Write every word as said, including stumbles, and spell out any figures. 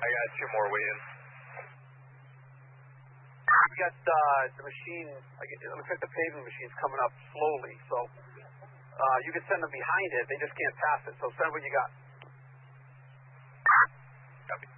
I got two more waiting. We got uh, the machine, I guess, it looks like the paving machine's coming up slowly, so uh, you can send them behind it, they just can't pass it, so send what you got. Copy.